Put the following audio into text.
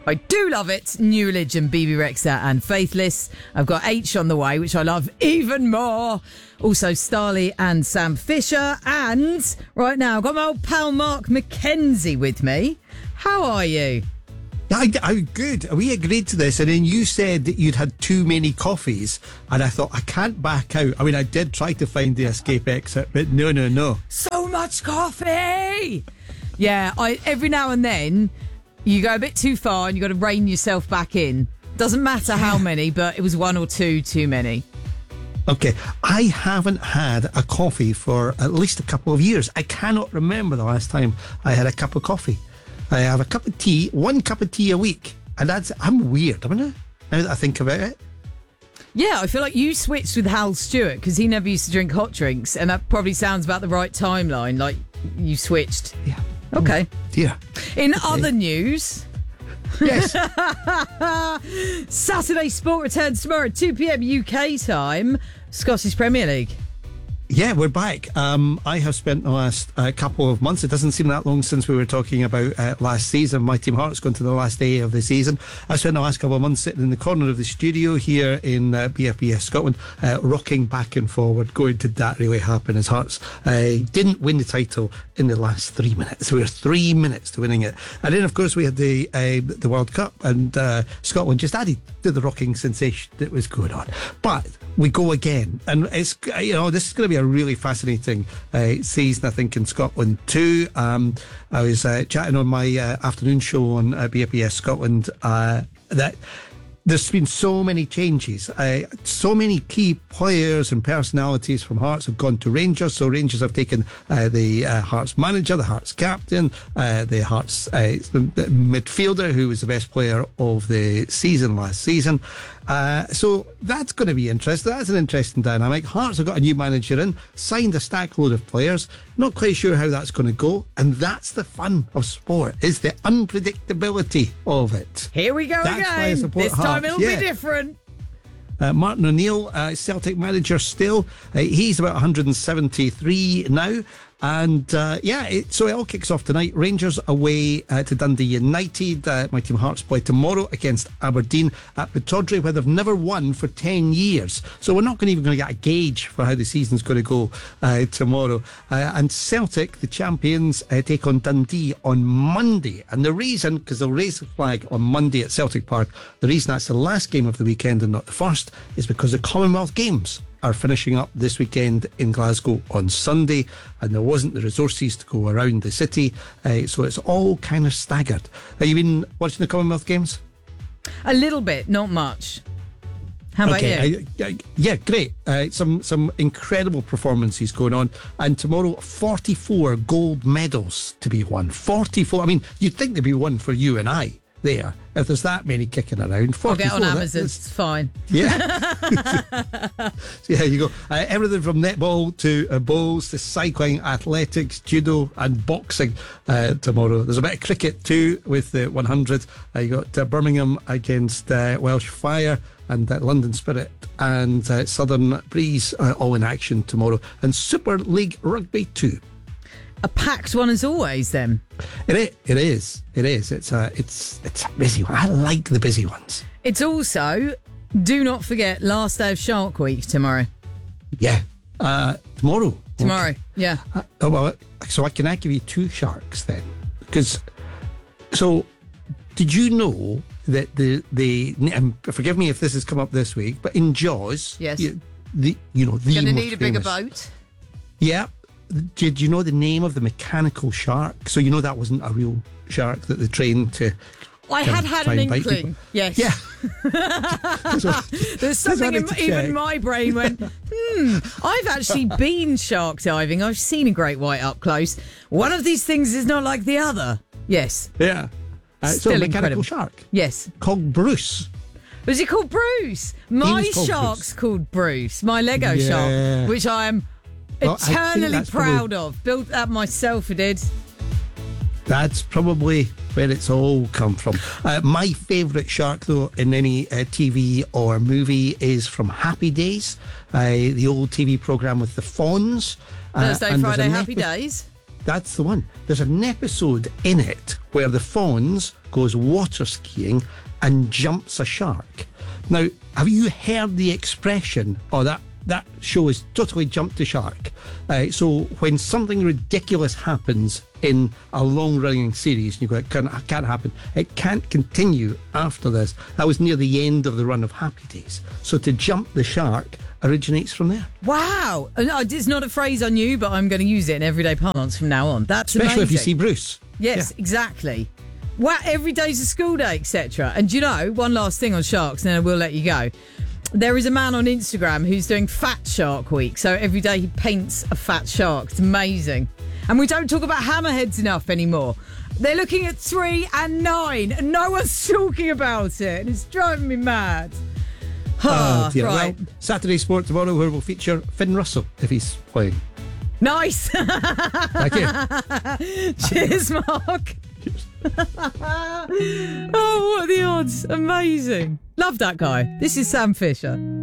I do love it. New Religion, BB Rexha and Faithless. I've got H on the way, which I love even more. Also Starley and Sam Fisher. And right now, I've got my old pal Mark McKenzie with me. How are you? I'm good. We agreed to this, and then you said that you'd had too many coffees, and I thought, I can't back out. I mean, I did try to find the escape exit, but no. So much coffee! Yeah, every now and then, you go a bit too far and you got to rein yourself back in. Doesn't matter how many, but it was one or two too many. Okay, I haven't had a coffee for at least a couple of years. I cannot remember the last time I had a cup of coffee. I have a cup of tea, 1 cup of tea a week. And I'm weird, am I not? Now that I think about it. Yeah, I feel like you switched with Hal Stewart because he never used to drink hot drinks. And that probably sounds about the right timeline. Like you switched. Yeah. Okay. Yeah. In other news. Yes. Saturday Sport returns tomorrow at 2 p.m. UK time. Scottish Premier League. Yeah, we're back. I have spent the last couple of months, it doesn't seem that long since we were talking about last season. My team Hearts going to the last day of the season. I spent the last couple of months sitting in the corner of the studio here in BFBS Scotland, rocking back and forward, going, did that really happen, as Hearts didn't win the title in the last 3 minutes. We were 3 minutes to winning it. And then, of course, we had the World Cup, and Scotland just added to the rocking sensation that was going on. But we go again, and it's, this is going to be a really fascinating season, I think, in Scotland too. I was chatting on my afternoon show on BFBS Scotland that there's been so many changes. So many key players and personalities from Hearts have gone to Rangers. So Rangers have taken the Hearts manager, the Hearts captain, the Hearts midfielder, who was the best player of the season last season. So that's going to be interesting. That's an interesting dynamic. Hearts have got a new manager in, signed a stack load of players. Not quite sure how that's going to go. And that's the fun of sport, is the unpredictability of it. Here we go again. This time it'll be different. Martin O'Neill, Celtic manager still. He's about 173 now. And so it all kicks off tonight. Rangers away to Dundee United. My team Hearts play tomorrow against Aberdeen at Pittodrie, where they've never won for 10 years. So we're not even going to get a gauge for how the season's going to go tomorrow. And Celtic, the champions, take on Dundee on Monday. And the reason, because they'll raise the flag on Monday at Celtic Park, the reason that's the last game of the weekend and not the first is because the Commonwealth Games are finishing up this weekend in Glasgow on Sunday, and there wasn't the resources to go around the city, so it's all kind of staggered. Have you been watching the Commonwealth Games? A little bit, not much. How about you? Yeah, great. Some incredible performances going on, and tomorrow 44 gold medals to be won. 44. I mean, you'd think they'd be one for you and I there, if there's that many kicking around. 44, I'll get on Amazon, it's fine. Yeah. So yeah, you go. Everything from netball to bowls to cycling, athletics, judo and boxing tomorrow. There's a bit of cricket too with the 100. You got Birmingham against Welsh Fire and London Spirit and Southern Breeze all in action tomorrow. And Super League Rugby too. A packed one as always, then. It is. It's a busy one. I like the busy ones. It's also, do not forget, last day of Shark Week tomorrow. Yeah. Tomorrow. Tomorrow, okay. Yeah. So can I give you two sharks then? Because, so, did you know that forgive me if this has come up this week, but in Jaws, yes, the going to need a bigger boat. Yeah. Did you know the name of the mechanical shark? So you know that wasn't a real shark that they trained to. I had an inkling. Yes. Yeah. There's something in my brain went, I've actually been shark diving. I've seen a great white up close. One of these things is not like the other. Yes. Yeah. So a mechanical shark. Yes. Called Bruce. Was he called Bruce? My shark's called Bruce. My Lego shark, which I am eternally proud of. Built that myself, I did. That's probably where it's all come from. My favourite shark, though, in any TV or movie is from Happy Days, the old TV programme with the Fonz. Thursday, Friday, Happy Days. That's the one. There's an episode in it where the Fonz goes water skiing and jumps a shark. Now, have you heard the expression, oh, that show is totally jumped the shark? So when something ridiculous happens in a long-running series, and you go, it can't happen. It can't continue after this. That was near the end of the run of Happy Days. So to jump the shark originates from there. Wow. It's not a phrase I knew, but I'm going to use it in everyday parlance from now on. That's Especially amazing. if you see Bruce. Yes, exactly. Wow, every day's a school day, etc. And you know, one last thing on sharks, and then I will let you go. There is a man on Instagram who's doing Fat Shark Week. So every day he paints a fat shark. It's amazing. And we don't talk about hammerheads enough anymore. They're looking at 3 and 9, and no one's talking about it. And it's driving me mad. Right. Right. Well, Saturday Sport tomorrow, where we'll feature Finn Russell if he's playing. Nice. Thank you. Cheers, Mark. Oh, what are the odds? Amazing. Love that guy. This is Sam Fisher.